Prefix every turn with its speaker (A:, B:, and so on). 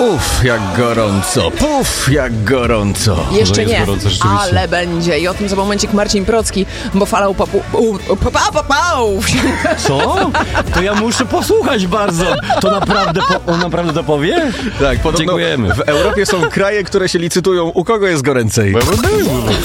A: Uff, jak gorąco, puf, jak gorąco.
B: Jeszcze
C: jest
B: nie,
C: gorąco, rzeczywiście.
B: ale będzie. I o tym za momencik Marcin Procki, bo falał
C: Co? To ja muszę posłuchać bardzo. To naprawdę, on naprawdę to powie?
A: Tak, podobno
C: Dziękujemy.
A: w Europie są kraje, które się licytują, u kogo jest goręcej.